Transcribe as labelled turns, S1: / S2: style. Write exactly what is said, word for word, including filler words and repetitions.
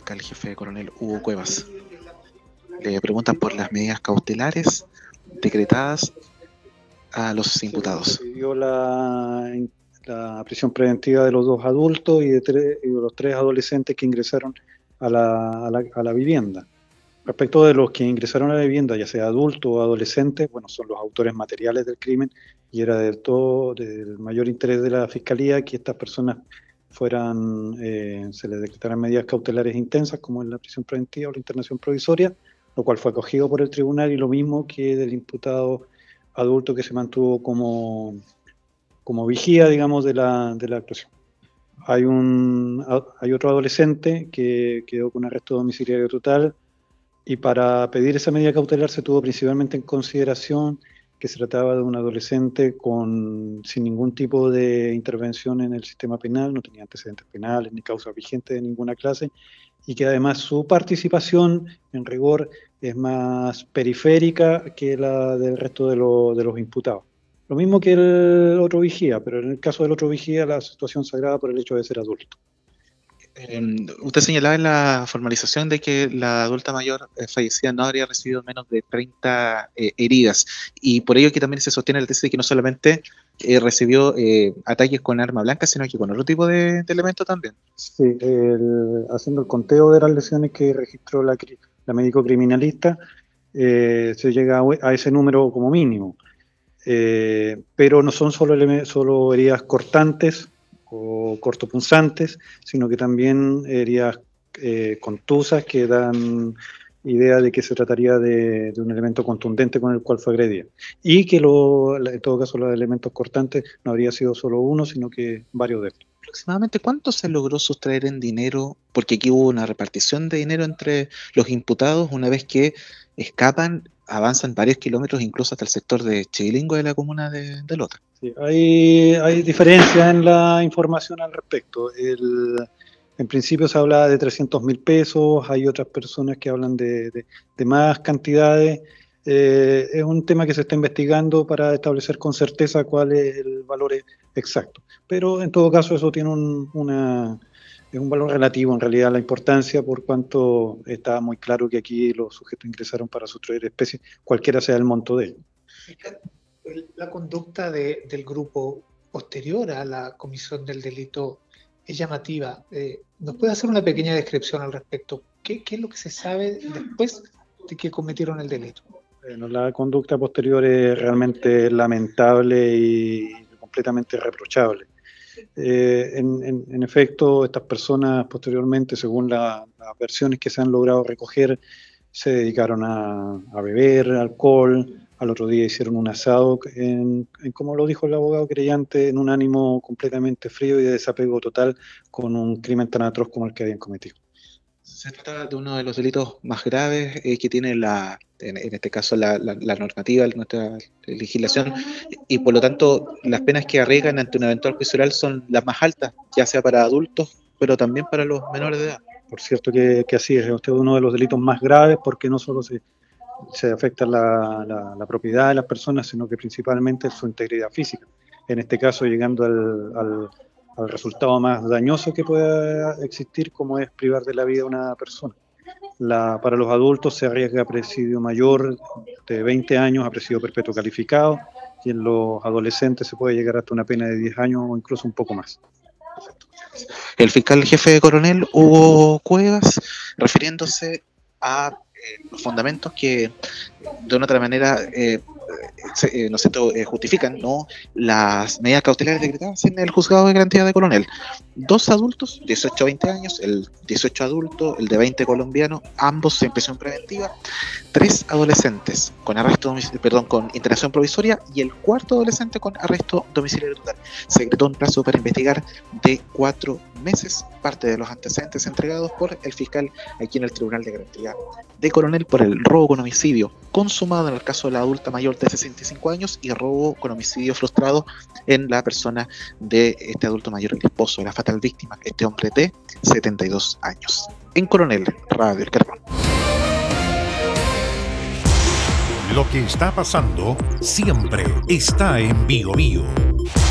S1: fiscal jefe coronel Hugo Cuevas. Le preguntan por las medidas cautelares decretadas a los imputados.
S2: Se dio la, la prisión preventiva de los dos adultos y de, tres, y de los tres adolescentes que ingresaron a la, a, la, a la vivienda. Respecto de los que ingresaron a la vivienda, ya sea adultos o adolescentes, bueno, son los autores materiales del crimen y era del todo del mayor interés de la Fiscalía que estas personas fueran, eh, se les decretaran medidas cautelares intensas como es la prisión preventiva o la internación provisoria, lo cual fue acogido por el tribunal y lo mismo que del imputado adulto que se mantuvo como, como vigía, digamos, de la, de la actuación. Hay, un, hay otro adolescente que quedó con arresto domiciliario total y para pedir esa medida cautelar se tuvo principalmente en consideración que se trataba de un adolescente con, sin ningún tipo de intervención en el sistema penal, no tenía antecedentes penales ni causas vigentes de ninguna clase, y que además su participación en rigor es más periférica que la del resto de, lo, de los imputados. Lo mismo que el otro vigía, pero en el caso del otro vigía la situación se agrava por el hecho de ser adulto.
S1: Eh, usted señalaba en la formalización de que la adulta mayor eh, fallecida no habría recibido menos de treinta eh, heridas, y por ello que también se sostiene la tesis de que no solamente eh, recibió eh, ataques con arma blanca, sino que con otro tipo de, de elementos también.
S2: Sí, el, haciendo el conteo de las lesiones que registró la, la médico criminalista, eh, se llega a, a ese número como mínimo, eh, pero no son solo, solo heridas cortantes o cortopunzantes, sino que también heridas eh, contusas que dan idea de que se trataría de, de un elemento contundente con el cual fue agredida. Y que lo, en todo caso los elementos cortantes no habría sido solo uno, sino que varios de estos.
S1: Aproximadamente, ¿cuánto se logró sustraer en dinero? Porque aquí hubo una repartición de dinero entre los imputados una vez que escapan, avanzan varios kilómetros, incluso hasta el sector de Chivilingo de la comuna de, de Lota.
S2: Sí, hay, hay diferencias en la información al respecto. El, en principio se habla de trescientos mil pesos, hay otras personas que hablan de, de, de más cantidades. Eh, es un tema que se está investigando para establecer con certeza cuál es el valor exacto. Pero en todo caso eso tiene un, una, es un valor relativo en realidad a la importancia, por cuanto está muy claro que aquí los sujetos ingresaron para sustraer especies, cualquiera sea el monto de ellos.
S3: La conducta de, del grupo posterior a la comisión del delito es llamativa. Eh, ¿Nos puede hacer una pequeña descripción al respecto? ¿Qué, qué es lo que se sabe después de que cometieron el delito?
S2: Bueno, la conducta posterior es realmente lamentable y completamente reprochable. Eh, en, en, en efecto, estas personas posteriormente, según la, las versiones que se han logrado recoger, se dedicaron a, a beber alcohol. Al otro día hicieron un asado, en, en, como lo dijo el abogado querellante, en un ánimo completamente frío y de desapego total con un crimen tan atroz como el que habían cometido.
S1: Se trata de uno de los delitos más graves eh, que tiene la, en, en este caso la, la, la normativa, nuestra legislación, y por lo tanto las penas que arriesgan ante un eventual juicio oral son las más altas, ya sea para adultos, pero también para los menores de edad.
S2: Por cierto que, que así es, este es uno de los delitos más graves porque no solo se... se afecta la, la, la propiedad de las personas, sino que principalmente su integridad física. En este caso, llegando al, al, al resultado más dañoso que pueda existir, como es privar de la vida a una persona. La, para los adultos se arriesga presidio mayor de veinte años a presidio perpetuo calificado, y en los adolescentes se puede llegar hasta una pena de diez años o incluso un poco más.
S1: El fiscal jefe coronel Hugo Cuevas, refiriéndose a Eh, los fundamentos que de una u otra manera eh, se, eh, no sé, eh, justifican ¿no? las medidas cautelares decretadas en el juzgado de garantía de Coronel. Dos adultos, dieciocho a veinte años, el dieciocho adulto, el de veinte colombiano, ambos en prisión preventiva, tres adolescentes con arresto perdón, con internación provisoria y el cuarto adolescente con arresto domiciliario total. Se decretó un plazo para investigar de cuatro meses, parte de los antecedentes entregados por el fiscal aquí en el Tribunal de Garantía de Coronel por el robo con homicidio consumado en el caso de la adulta mayor de sesenta y cinco años y robo con homicidio frustrado en la persona de este adulto mayor, el esposo de la fatal víctima, este hombre de setenta y dos años. En Coronel, Radio El Carbón.
S4: Lo que está pasando siempre está en Bio Bio.